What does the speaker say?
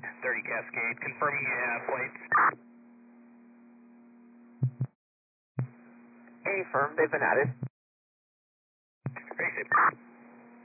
30 Cascade, confirming you have plates. A firm, they've been added. Very safe.